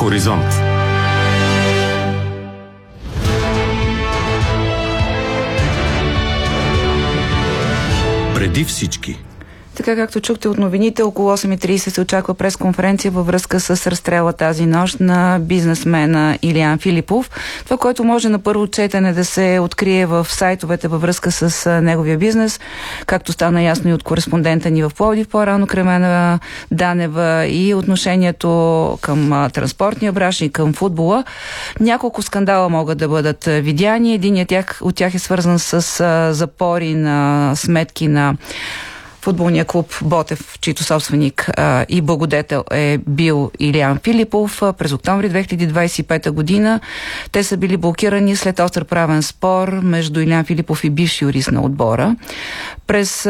Хоризонт. Преди всички. Така както чухте от новините, около 8:30 се очаква пресконференция във връзка с разстрела тази нощ на бизнесмена Илиян Филипов. Това, което може на първо четене да се открие в сайтовете във връзка с неговия бизнес, както стана ясно и от кореспондента ни в Пловдив по-рано, Кремена Данева, и отношението към транспортния бранш и към футбола. Няколко скандала могат да бъдат видяни. Единият от тях е свързан с запори на сметки на футболния клуб Ботев, чийто собственик и благодетел е бил Илиян Филипов. През октомври 2025 година те са били блокирани след остър правен спор между Илиян Филипов и бивши юрист на отбора. През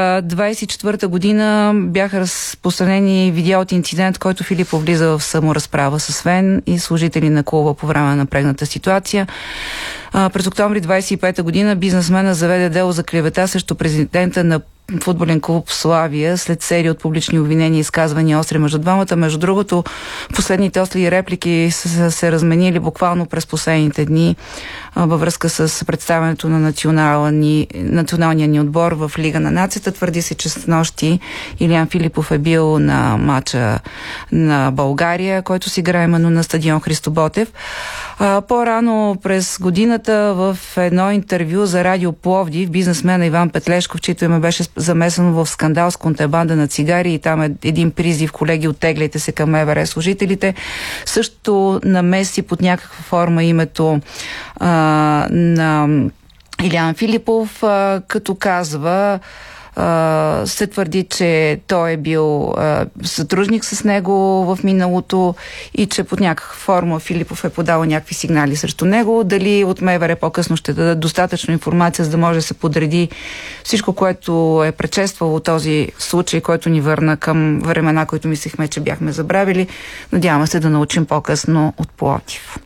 24 година бяха разпространени видео от инцидент, който Филипов влиза в саморазправа с Свен и служители на клуба по време на напрегната ситуация. През октомври 25 година бизнесмена заведе дело за клевета срещу президента на футболен клуб Славия след серия от публични обвинения и изказвания остри между двамата. Между другото, последните остри реплики са се разменили буквално през последните дни във връзка с представянето на националния ни отбор в Лига на нацията. Твърди се, че с нощи Илиян Филипов е бил на матча на България, който се играе именно на стадион Христо Ботев. По-рано през годината в едно интервю за Радио Пловдив бизнесмена Иван Петлешков, чийто име беше замесено в скандал с контрабанда на цигари, и там е един призив: колеги, оттегляйте се към МВР служителите, също намеси под някаква форма името на Илиян Филипов, като казва, се твърди, че той е бил сътрудник с него в миналото и че под някаква форма Филипов е подал някакви сигнали срещу него. Дали от МВР по-късно ще дадат достатъчно информация, за да може да се подреди всичко, което е предшествало този случай, който ни върна към времена, които мислихме, че бяхме забравили. Надяваме се да научим по-късно от Пловдив.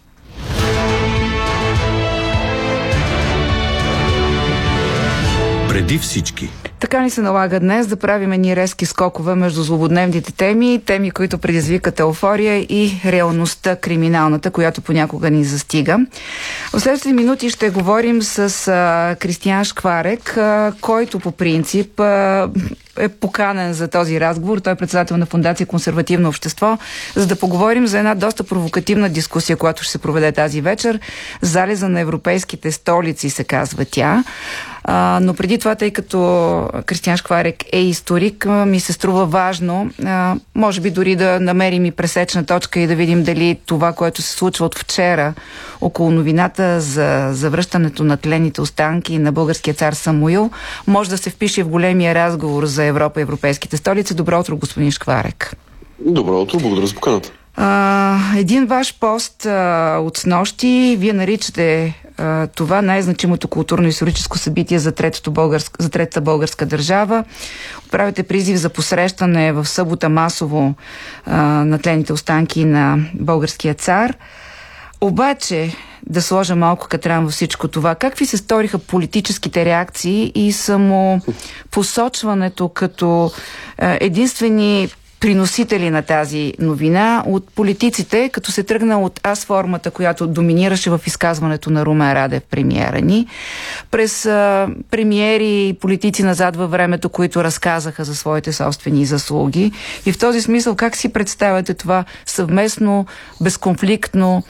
Преди всички. Така ни се налага днес да правим едни резки скокове между злободневните теми, които предизвикат еуфория, и реалността, криминалната, която понякога ни застига. В следващите минути ще говорим с Кристиян Шкварек, който по принцип е поканен за този разговор. Той е председател на Фондация Консервативно общество, за да поговорим за една доста провокативна дискусия, която ще се проведе тази вечер. Залеза на европейските столици се казва тя. Но преди това, тъй като Кристиян Шкварек е историк, ми се струва важно, може би дори да намерим и пресечна точка и да видим дали това, което се случва от вчера около новината за завръщането на тлените останки на българския цар Самуил, може да се впише в големия разговор за Европа и европейските столици. Добро утро, господин Шкварек. Добро утро, благодаря за поканата. Един ваш пост от снощи, вие наричате това най-значимото културно-историческо събитие за третата българска държава. Отправяте призив за посрещане в събота масово на тлените останки на българския цар. Обаче, да сложа малко катран във всичко това, как ви се сториха политическите реакции и самопосочването като единствени приносители на тази новина от политиците, като се тръгна от аз формата, която доминираше в изказването на Румен Радев, премиера ни, през премиери и политици назад във времето, които разказаха за своите собствени заслуги. И в този смисъл, как си представяте това съвместно, безконфликтно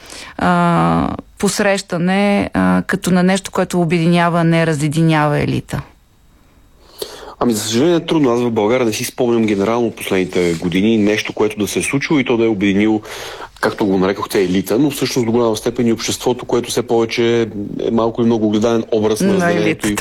посрещане като на нещо, което обединява, не разединява елита? За съжаление е трудно. Аз в България не си спомням генерално последните години нещо, което да се е случило и то да е обединило, както го нарекохте, елита, но всъщност до голяма степен и обществото, което все повече е малко или много огледаен образ на разделението и